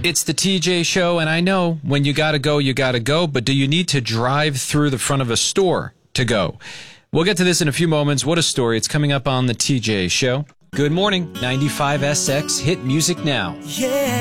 It's the TJ Show, and I know when you gotta go, but do you need to drive through the front of a store to go? We'll get to this in a few moments. What a story. It's coming up on the TJ Show. Good morning, 95SX Hit Music Now. Yeah.